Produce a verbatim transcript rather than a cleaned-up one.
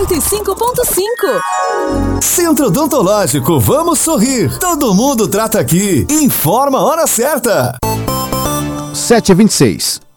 cento e cinco ponto cinco. Centro Odontológico, vamos sorrir. Todo mundo trata aqui. Informa a hora certa. sete e vinte e seis.